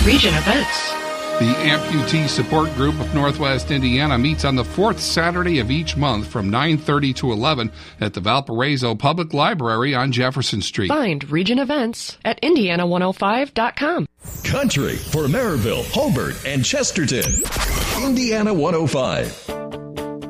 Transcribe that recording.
Region Events. The Amputee Support Group of Northwest Indiana meets on the fourth Saturday of each month from 9:30 to 11 at the Valparaiso Public Library on Jefferson Street. Find Region Events at Indiana105.com. Country for Maryville, Hobart, and Chesterton. Indiana 105.